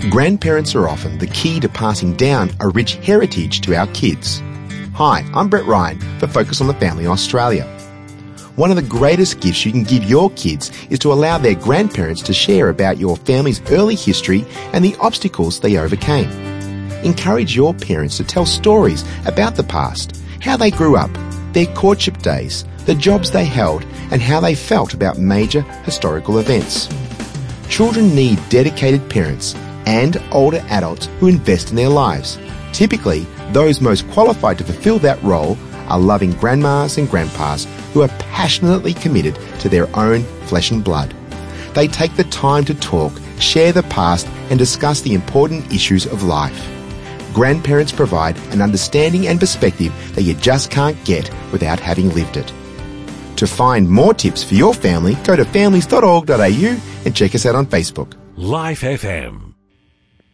Grandparents are often the key to passing down a rich heritage to our kids. Hi, I'm Brett Ryan for Focus on the Family Australia. One of the greatest gifts you can give your kids is to allow their grandparents to share about your family's early history and the obstacles they overcame. Encourage your parents to tell stories about the past, how they grew up, their courtship days, the jobs they held, and how they felt about major historical events. Children need dedicated parents and older adults who invest in their lives. Typically, those most qualified to fulfill that role are loving grandmas and grandpas who are passionately committed to their own flesh and blood. They take the time to talk, share the past, and discuss the important issues of life. Grandparents provide an understanding and perspective that you just can't get without having lived it. To find more tips for your family, go to families.org.au and check us out on Facebook. Life FM.